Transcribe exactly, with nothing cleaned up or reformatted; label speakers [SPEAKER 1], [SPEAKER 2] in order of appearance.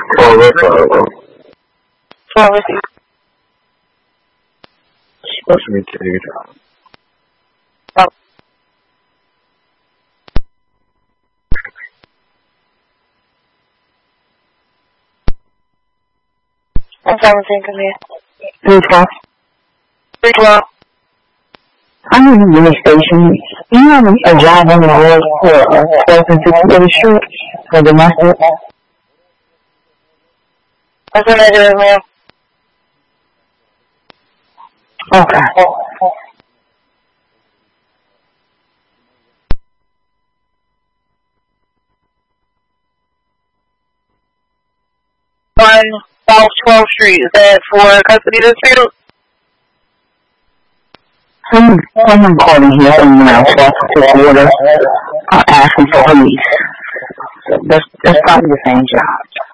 [SPEAKER 1] For referral.
[SPEAKER 2] For receipt.
[SPEAKER 1] Supposed to be two.
[SPEAKER 2] Oh. I'm seventeen, come here.
[SPEAKER 3] three twelve.
[SPEAKER 2] three twelve.
[SPEAKER 3] I'm in the news station. You have a job on the road for uh, twelfth and sixteenth Street for the market.
[SPEAKER 2] What's the name of ma'am?
[SPEAKER 3] Okay.
[SPEAKER 2] On South twelfth Street, is that for custody dispute?
[SPEAKER 3] Someone, someone calling here from now, twelfth order, uh, asking for police. That's, that's probably the same job.